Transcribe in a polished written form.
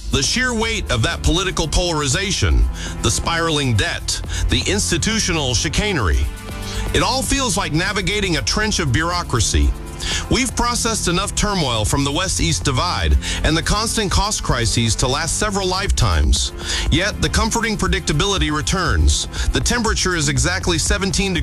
The sheer weight of that political polarization, the spiraling debt, the institutional chicanery. It all feels like navigating a trench of bureaucracy. We've processed enough turmoil from the West-East divide and the constant cost crises to last several lifetimes. Yet, the comforting predictability returns. The temperature is exactly 17 degrees